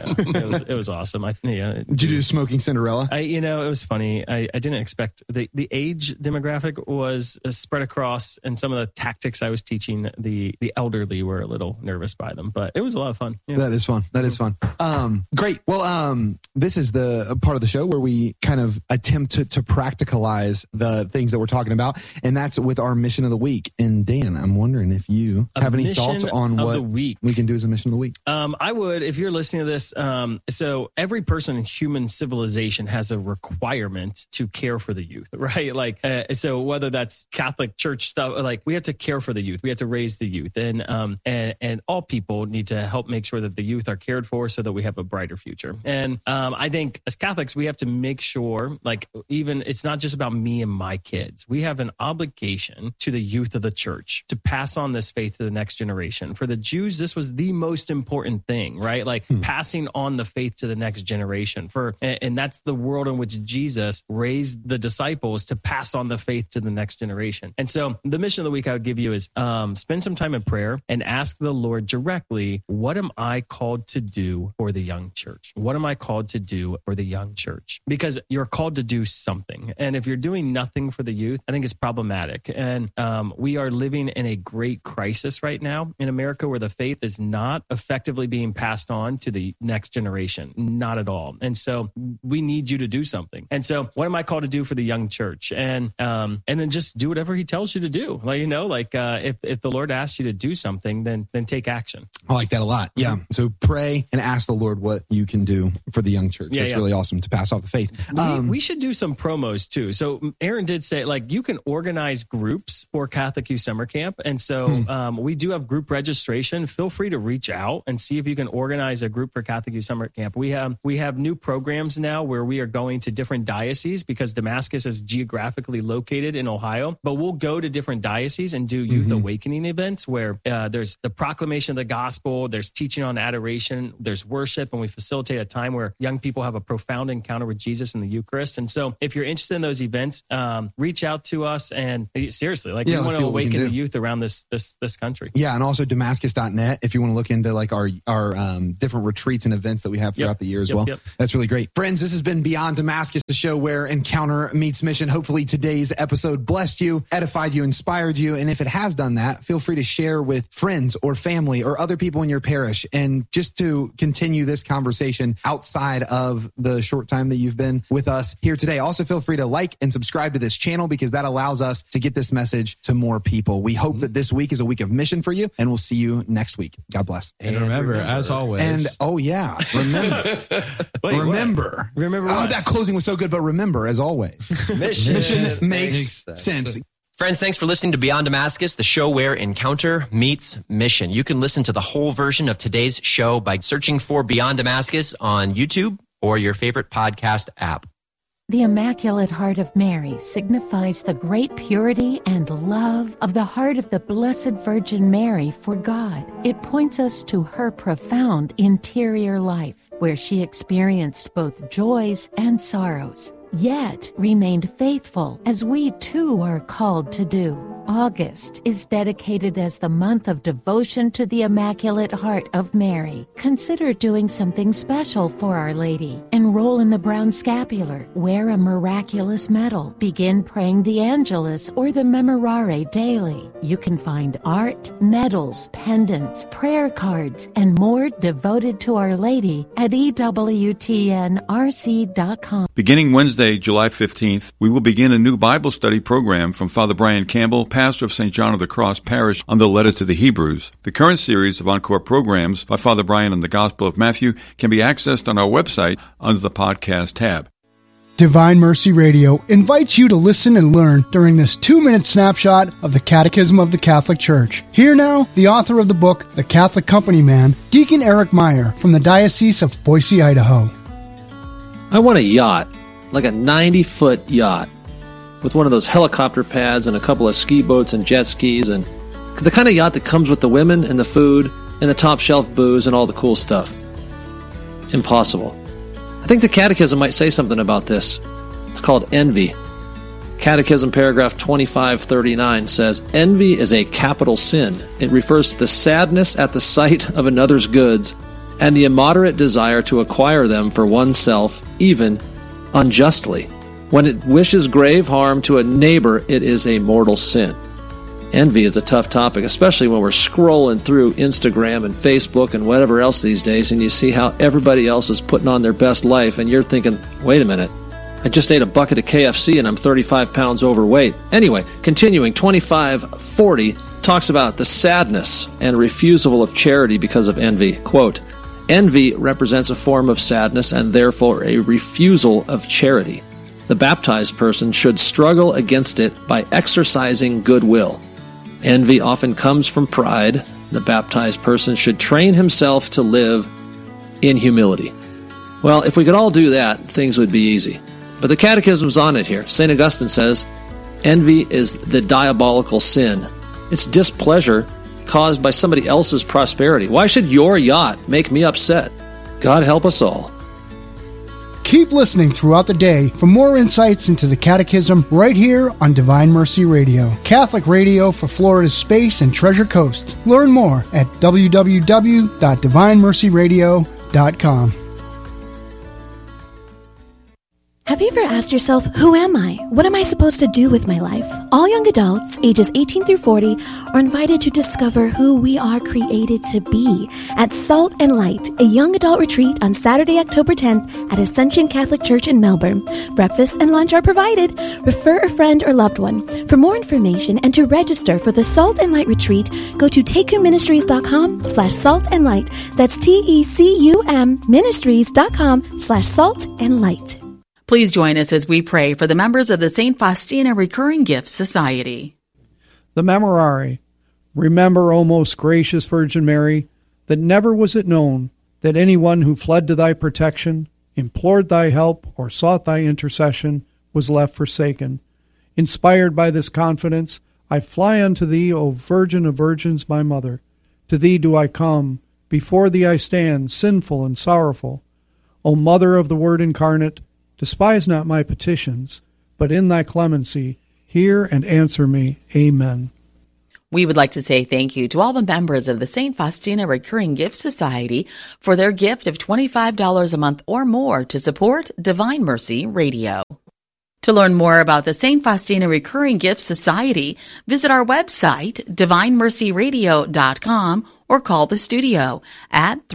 It was awesome. Did you do Smoking Cinderella? It was funny. I didn't expect the age demographic was spread across, and some of the tactics I was teaching, the elderly were a little nervous by them, but it was a lot of fun. Yeah. That is fun. Great. Well, this is the part of the show where we kind of attempt to practicalize the things that we're talking about, and that's with our mission of the week. And Dan, I'm wondering if you have any thoughts on what we can do as a mission of the week. I would, if you're listening to this. So every person in human civilization has a requirement to care for the youth, right? So whether that's Catholic Church stuff, we have to care for the youth, we have to raise the youth, and all people need to help make sure that the youth are cared for so that we have a brighter future. And I think as Catholics, we have to make sure, even it's not just about me and my kids. We have an obligation to the youth of the church to pass on this faith to the next generation. For the Jews, this was the most important thing, right? Passing on the faith to the next generation. And that's the world in which Jesus raised the disciples to pass on the faith to the next generation. And so the mission of the week I would give you is spend some time in prayer and ask the Lord directly, what am I called to do for the young church? What am I called to do for the young church? Because you're called to do something. And if you're doing nothing for the youth, I think it's problematic. And we are living in a great crisis right now in America where the faith is not effectively being passed on to the next generation. Not at all. And so we need you to do something. And so what am I called to do for the young church? And then just do whatever he tells you to do. If the Lord asks you to do something, then take action. I like that a lot. Yeah. So pray and ask the Lord what you can do for the young church. That's really awesome to pass off the faith. We should do some promos too. So Aaron did say you can organize groups for Catholic Youth Summer Camp. And so we do have group registration feel free to reach out and see if you can organize a group for Catholic Youth Summer Camp. We have new programs now where we are going to different dioceses because Damascus is geographically located in Ohio, but we'll go to different dioceses and do youth awakening events where there's the proclamation of the gospel, there's teaching on adoration, there's worship, and we facilitate a time where young people have a profound encounter with Jesus in the Eucharist. And so if you're interested in those events, reach out to us, and seriously, we want to awaken the youth around this country. Yeah, and also Damascus.net if you want to look into our different retreats and events that we have throughout the year as well. That's really great. Friends, this has been Beyond Damascus, the show where encounter meets mission. Hopefully today's episode blessed you, edified you, inspired you. And if it has done that, feel free to share with friends or family or other people in your parish. And just to continue this conversation outside of the short time that you've been with us here today, also feel free to like and subscribe to this channel because that allows us to get this message to more people. We hope that this week is a week of mission for you, and we'll see you next week. God bless. And remember, as always. And remember. Remember what? That closing was so good, but remember, as always, mission makes sense. Friends, thanks for listening to Beyond Damascus, the show where encounter meets mission. You can listen to the whole version of today's show by searching for Beyond Damascus on YouTube or your favorite podcast app. The Immaculate Heart of Mary signifies the great purity and love of the heart of the Blessed Virgin Mary for God. It points us to her profound interior life, where she experienced both joys and sorrows, yet remained faithful, as we too are called to do. August is dedicated as the month of devotion to the Immaculate Heart of Mary. Consider doing something special for Our Lady. Enroll in the Brown Scapular, wear a miraculous medal, begin praying the Angelus or the Memorare daily. You can find art, medals, pendants, prayer cards, and more devoted to Our Lady at EWTNRC.com. Beginning Wednesday, July 15th, we will begin a new Bible study program from Father Brian Campbell, pastor of St. John of the Cross Parish, on the letter to the Hebrews. The current series of encore programs by Father Brian on the Gospel of Matthew can be accessed on our website under the podcast tab. Divine Mercy Radio invites you to listen and learn during this 2-minute snapshot of the Catechism of the Catholic Church. Here now, the author of the book, The Catholic Company Man, Deacon Eric Meyer from the Diocese of Boise, Idaho. I want a yacht, like a 90-foot yacht, with one of those helicopter pads and a couple of ski boats and jet skis, and the kind of yacht that comes with the women and the food and the top shelf booze and all the cool stuff. Impossible. I think the Catechism might say something about this. It's called envy. Catechism paragraph 2539 says, envy is a capital sin. It refers to the sadness at the sight of another's goods and the immoderate desire to acquire them for oneself, even unjustly. When it wishes grave harm to a neighbor, it is a mortal sin. Envy is a tough topic, especially when we're scrolling through Instagram and Facebook and whatever else these days, and you see how everybody else is putting on their best life, and you're thinking, wait a minute, I just ate a bucket of KFC and I'm 35 pounds overweight. Anyway, continuing, 2540 talks about the sadness and refusal of charity because of envy. Quote, envy represents a form of sadness and therefore a refusal of charity. The baptized person should struggle against it by exercising goodwill. Envy often comes from pride. The baptized person should train himself to live in humility. Well, if we could all do that, things would be easy. But the Catechism's on it here. St. Augustine says, envy is the diabolical sin. It's displeasure caused by somebody else's prosperity. Why should your yacht make me upset? God help us all. Keep listening throughout the day for more insights into the Catechism right here on Divine Mercy Radio, Catholic radio for Florida's Space and Treasure Coast. Learn more at www.divinemercyradio.com. Have you ever asked yourself, who am I? What am I supposed to do with my life? All young adults, ages 18 through 40, are invited to discover who we are created to be at Salt and Light, a young adult retreat on Saturday, October 10th at Ascension Catholic Church in Melbourne. Breakfast and lunch are provided. Refer a friend or loved one. For more information and to register for the Salt and Light retreat, go to takeumministries.com/saltandlight. That's TECUM ministries.com/saltandlight. Please join us as we pray for the members of the St. Faustina Recurring Gifts Society. The Memorare. Remember, O most gracious Virgin Mary, that never was it known that anyone who fled to thy protection, implored thy help, or sought thy intercession was left forsaken. Inspired by this confidence, I fly unto thee, O Virgin of Virgins, my Mother. To thee do I come, before thee I stand, sinful and sorrowful. O Mother of the Word incarnate, despise not my petitions, but in thy clemency hear and answer me. Amen. We would like to say thank you to all the members of the St. Faustina Recurring Gift Society for their gift of $25 a month or more to support Divine Mercy Radio. To learn more about the St. Faustina Recurring Gift Society, visit our website, divinemercyradio.com, or call the studio at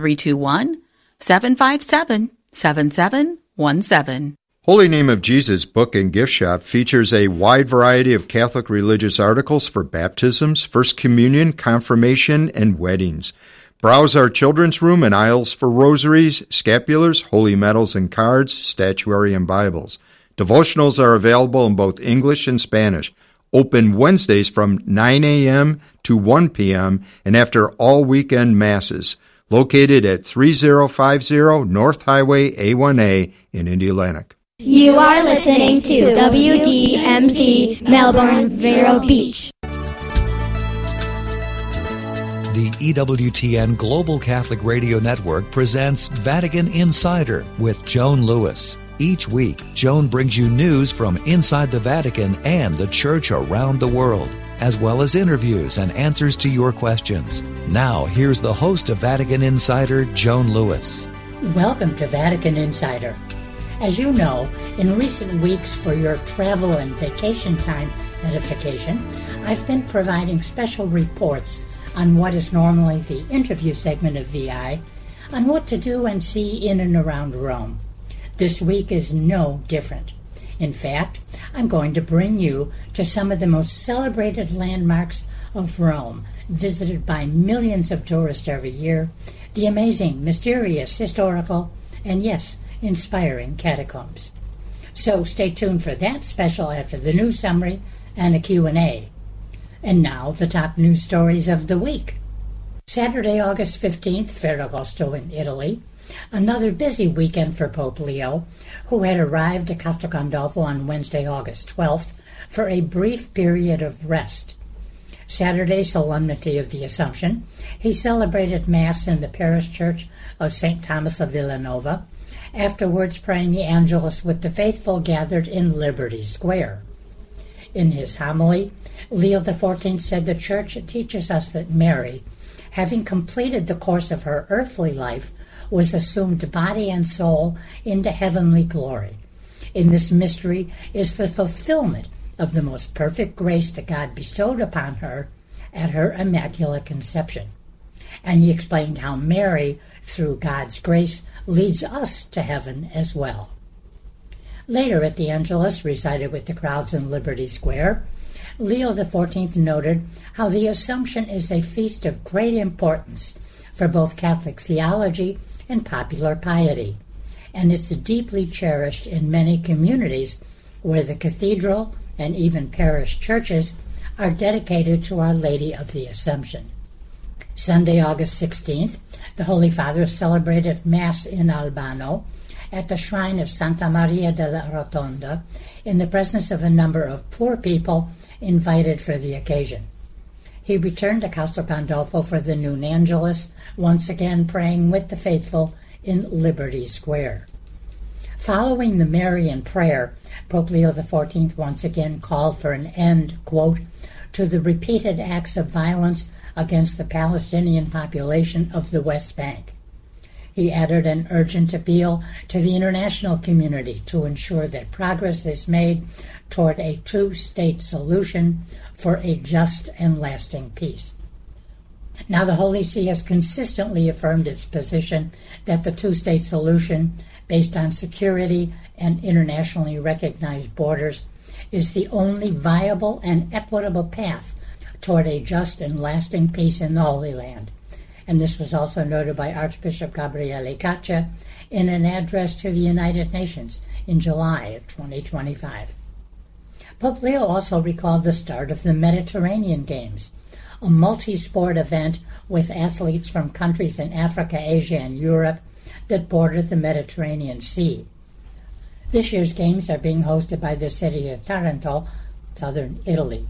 321-757-7717. Holy Name of Jesus Book and Gift Shop features a wide variety of Catholic religious articles for baptisms, First Communion, confirmation, and weddings. Browse our children's room and aisles for rosaries, scapulars, holy medals and cards, statuary, and Bibles. Devotionals are available in both English and Spanish. Open Wednesdays from 9 a.m. to 1 p.m. and after all weekend masses. Located at 3050 North Highway A1A in Indianapolis. You are listening to WDMC Melbourne Vero Beach. The EWTN Global Catholic Radio Network presents Vatican Insider with Joan Lewis. Each week, Joan brings you news from inside the Vatican and the Church around the world, as well as interviews and answers to your questions. Now, here's the host of Vatican Insider, Joan Lewis. Welcome to Vatican Insider. As you know, in recent weeks for your travel and vacation time edification, I've been providing special reports on what is normally the interview segment of VI, on what to do and see in and around Rome. This week is no different. In fact, I'm going to bring you to some of the most celebrated landmarks of Rome, visited by millions of tourists every year, the amazing, mysterious, historical, and yes, inspiring catacombs. So stay tuned for that special after the news summary and a Q&A. And now, the top news stories of the week. Saturday, August 15th, Ferragosto in Italy. Another busy weekend for Pope Leo, who had arrived at Castel Gandolfo on Wednesday, August 12th, for a brief period of rest. Saturday, Solemnity of the Assumption. He celebrated Mass in the parish church of St. Thomas of Villanova, afterwards praying the Angelus with the faithful gathered in Liberty Square. In his homily, Leo XIV said the Church teaches us that Mary, having completed the course of her earthly life, was assumed body and soul into heavenly glory. In this mystery is the fulfillment of the most perfect grace that God bestowed upon her at her Immaculate Conception. And he explained how Mary, through God's grace, leads us to heaven as well. Later at the Angelus, recited with the crowds in Liberty Square, Leo XIV noted how the Assumption is a feast of great importance for both Catholic theology and popular piety, and it's deeply cherished in many communities where the cathedral and even parish churches are dedicated to Our Lady of the Assumption. Sunday, August 16th, the Holy Father celebrated Mass in Albano at the shrine of Santa Maria della Rotonda in the presence of a number of poor people invited for the occasion. He returned to Castel Gandolfo for the noon Angelus, once again praying with the faithful in Liberty Square. Following the Marian prayer, Pope Leo XIV once again called for an end, quote, to the repeated acts of violence against the Palestinian population of the West Bank. He added an urgent appeal to the international community to ensure that progress is made toward a two-state solution for a just and lasting peace. Now, the Holy See has consistently affirmed its position that the two-state solution, based on security and internationally recognized borders, is the only viable and equitable path toward a just and lasting peace in the Holy Land. And this was also noted by Archbishop Gabriele Caccia in an address to the United Nations in July of 2025. Pope Leo also recalled the start of the Mediterranean Games, a multi-sport event with athletes from countries in Africa, Asia, and Europe that border the Mediterranean Sea. This year's games are being hosted by the city of Taranto, southern Italy.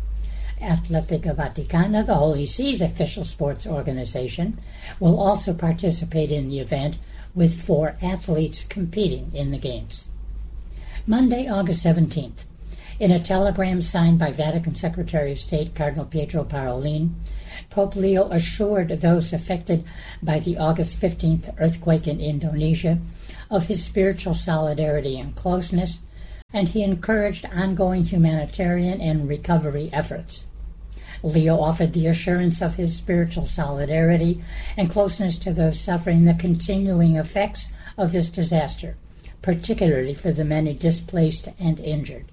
Atletica Vaticana, the Holy See's official sports organization, will also participate in the event with 4 athletes competing in the games. Monday, August 17th, in a telegram signed by Vatican Secretary of State Cardinal Pietro Parolin, Pope Leo assured those affected by the August 15th earthquake in Indonesia of his spiritual solidarity and closeness, and he encouraged ongoing humanitarian and recovery efforts. Leo offered the assurance of his spiritual solidarity and closeness to those suffering the continuing effects of this disaster, particularly for the many displaced and injured.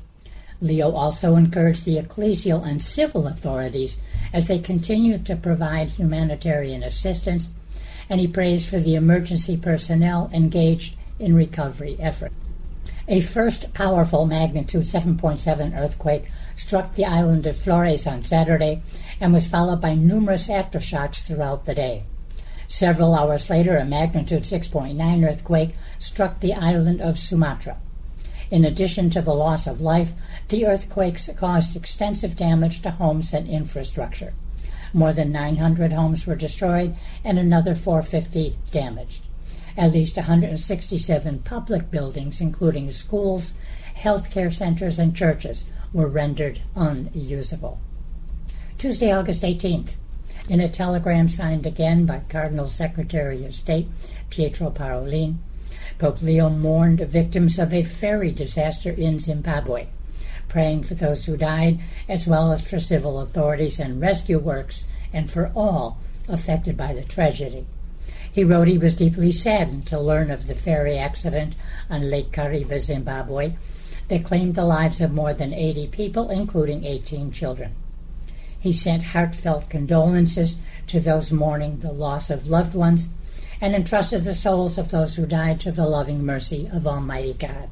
Leo also encouraged the ecclesial and civil authorities as they continue to provide humanitarian assistance, and he praised for the emergency personnel engaged in recovery efforts. A first powerful magnitude 7.7 earthquake struck the island of Flores on Saturday and was followed by numerous aftershocks throughout the day. Several hours later, a magnitude 6.9 earthquake struck the island of Sumatra. In addition to the loss of life, the earthquakes caused extensive damage to homes and infrastructure. More than 900 homes were destroyed and another 450 damaged. At least 167 public buildings, including schools, healthcare centers, and churches, were rendered unusable. Tuesday, August 18th, in a telegram signed again by Cardinal Secretary of State Pietro Parolin, Pope Leo mourned victims of a ferry disaster in Zimbabwe, praying for those who died, as well as for civil authorities and rescue works, and for all affected by the tragedy. He wrote he was deeply saddened to learn of the ferry accident on Lake Kariba, Zimbabwe, that claimed the lives of more than 80 people, including 18 children. He sent heartfelt condolences to those mourning the loss of loved ones and entrusted the souls of those who died to the loving mercy of Almighty God.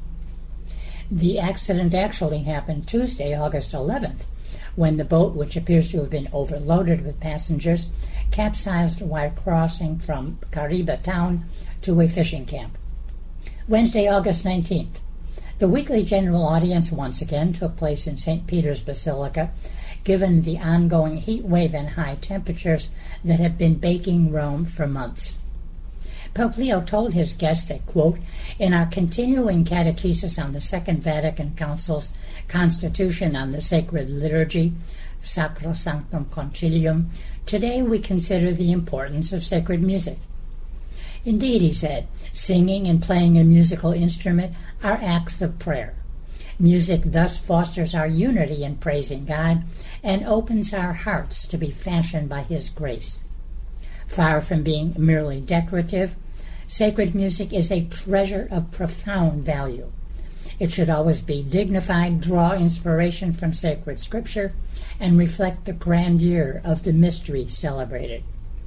The accident actually happened Tuesday, August 11th, when the boat, which appears to have been overloaded with passengers, capsized while crossing from Kariba town to a fishing camp. Wednesday, August 19th. The weekly general audience once again took place in St. Peter's Basilica, given the ongoing heat wave and high temperatures that have been baking Rome for months. Pope Leo told his guests that, quote, in our continuing catechesis on the Second Vatican Council's Constitution on the Sacred Liturgy, Sacrosanctum Concilium, today we consider the importance of sacred music. Indeed, he said, singing and playing a musical instrument are acts of prayer. Music thus fosters our unity in praising God and opens our hearts to be fashioned by His grace. Far from being merely decorative, sacred music is a treasure of profound value. It should always be dignified, draw inspiration from sacred scripture, and reflect the grandeur of the mystery celebrated.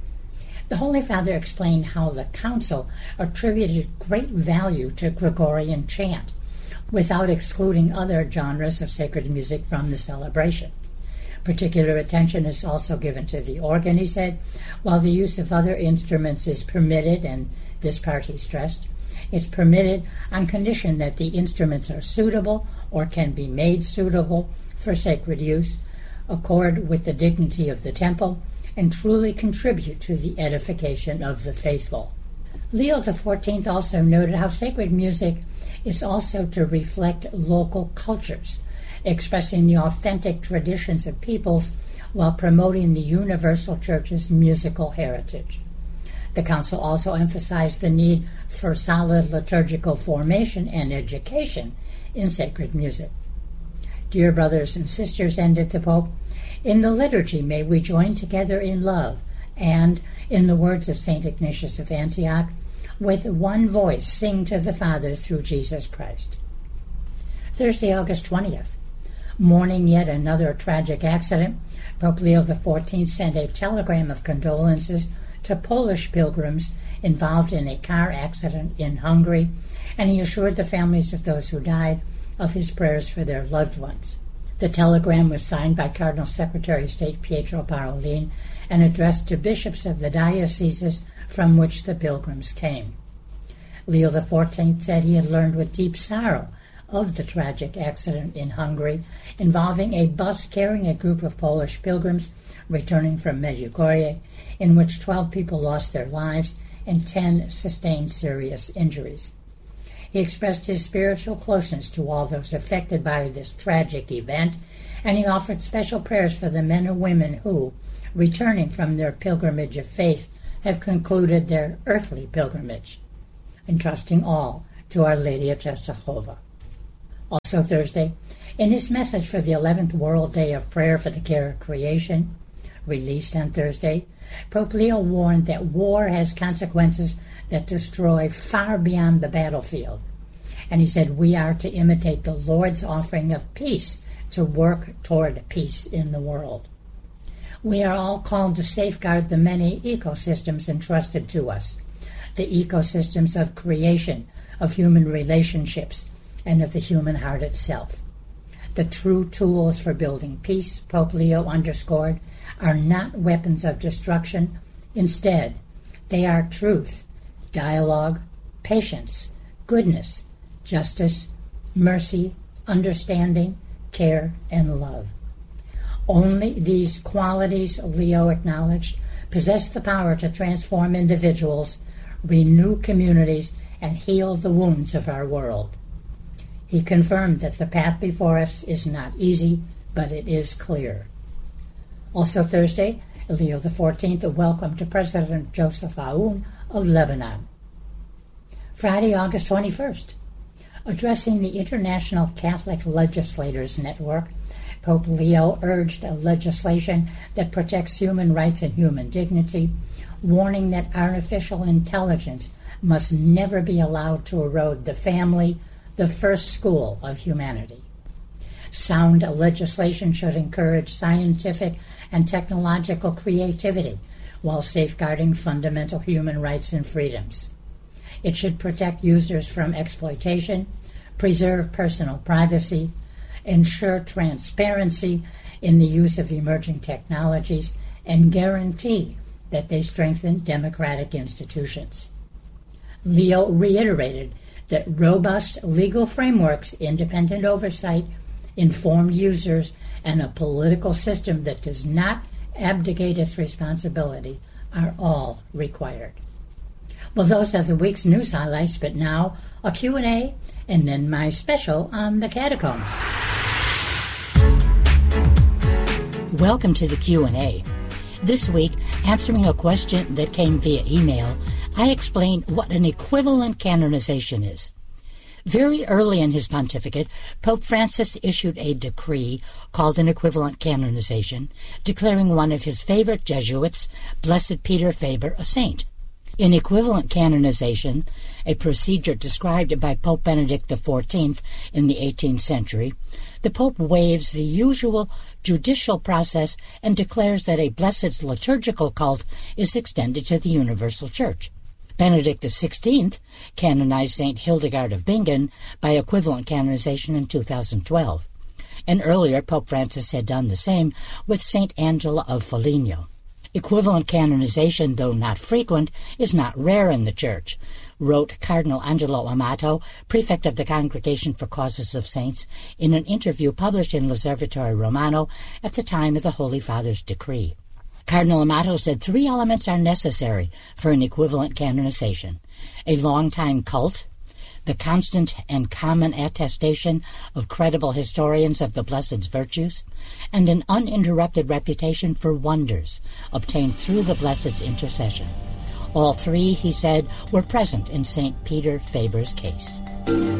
The Holy Father explained how the Council attributed great value to Gregorian chant, without excluding other genres of sacred music from the celebration. Particular attention is also given to the organ, he said, while the use of other instruments is permitted, and this part he stressed, it's permitted on condition that the instruments are suitable or can be made suitable for sacred use, accord with the dignity of the temple, and truly contribute to the edification of the faithful. Leo XIV also noted how sacred music is also to reflect local cultures, expressing the authentic traditions of peoples while promoting the universal church's musical heritage. The Council also emphasized the need for solid liturgical formation and education in sacred music. Dear brothers and sisters, ended the Pope, in the liturgy may we join together in love and, in the words of St. Ignatius of Antioch, with one voice sing to the Father through Jesus Christ. Thursday, August 20th. Mourning yet another tragic accident, Pope Leo XIV sent a telegram of condolences to Polish pilgrims involved in a car accident in Hungary, and he assured the families of those who died of his prayers for their loved ones. The telegram was signed by Cardinal Secretary of State Pietro Parolin and addressed to bishops of the dioceses from which the pilgrims came. Leo XIV said he had learned with deep sorrow of the tragic accident in Hungary involving a bus carrying a group of Polish pilgrims returning from Medjugorje, in which 12 people lost their lives and 10 sustained serious injuries. He expressed his spiritual closeness to all those affected by this tragic event, and he offered special prayers for the men and women who, returning from their pilgrimage of faith, have concluded their earthly pilgrimage, entrusting all to Our Lady of Czestochowa. Also Thursday, in his message for the 11th World Day of Prayer for the Care of Creation, released on Thursday, Pope Leo warned that war has consequences that destroy far beyond the battlefield. And he said we are to imitate the Lord's offering of peace to work toward peace in the world. We are all called to safeguard the many ecosystems entrusted to us, the ecosystems of creation, of human relationships, and of the human heart itself. The true tools for building peace, Pope Leo underscored, are not weapons of destruction. Instead, they are truth, dialogue, patience, goodness, justice, mercy, understanding, care, and love. Only these qualities, Leo acknowledged, possess the power to transform individuals, renew communities, and heal the wounds of our world. He confirmed that the path before us is not easy, but it is clear. Also Thursday, Leo XIV welcomed President Joseph Aoun of Lebanon. Friday, August 21st, addressing the International Catholic Legislators Network, Pope Leo urged a legislation that protects human rights and human dignity, warning that artificial intelligence must never be allowed to erode the family, the first school of humanity. Sound legislation should encourage scientific and technological creativity while safeguarding fundamental human rights and freedoms. It should protect users from exploitation, preserve personal privacy, ensure transparency in the use of emerging technologies, and guarantee that they strengthen democratic institutions. Leo reiterated that robust legal frameworks, independent oversight, informed users, and a political system that does not abdicate its responsibility are all required. Well, those are the week's news highlights, but now a Q&A and then my special on the catacombs. Welcome to the Q&A. This week, answering a question that came via email, I explain what an equivalent canonization is. Very early in his pontificate, Pope Francis issued a decree called an equivalent canonization, declaring one of his favorite Jesuits, Blessed Peter Faber, a saint. In equivalent canonization, a procedure described by Pope Benedict XIV in the 18th century, the Pope waives the usual judicial process and declares that a blessed's liturgical cult is extended to the universal church. Benedict XVI canonized St. Hildegard of Bingen by equivalent canonization in 2012. And earlier, Pope Francis had done the same with St. Angela of Foligno. Equivalent canonization, though not frequent, is not rare in the Church, wrote Cardinal Angelo Amato, prefect of the Congregation for Causes of Saints, in an interview published in L'Osservatore Romano at the time of the Holy Father's decree. Cardinal Amato said 3 elements are necessary for an equivalent canonization: a long-time cult, the constant and common attestation of credible historians of the Blessed's virtues, and an uninterrupted reputation for wonders obtained through the Blessed's intercession. All 3, he said, were present in St. Peter Faber's case.